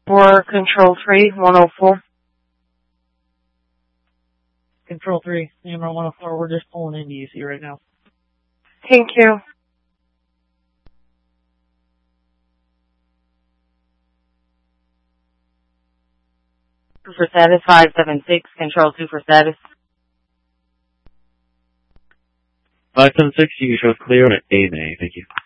For Control 3, 104. Control 3, AMR 104, we're just pulling into UC right now. Thank you. For status 576, Control 2 for status. 576, you can show clear at AMA, thank you.